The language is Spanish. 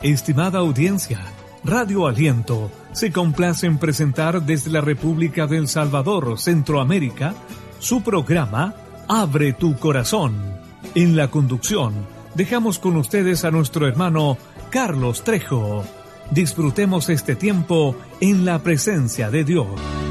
Estimada audiencia, Radio Aliento se complace en presentar desde la República de El Salvador, Centroamérica, su programa Abre tu Corazón. En la conducción, dejamos con ustedes a nuestro hermano Carlos Trejo. Disfrutemos este tiempo en la presencia de Dios.